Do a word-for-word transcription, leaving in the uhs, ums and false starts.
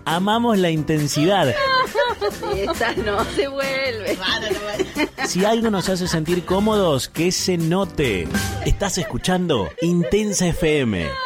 amamos la intensidad. Esa no se vuelve. Si algo nos hace sentir cómodos, que se note. Estás escuchando Intensa F M.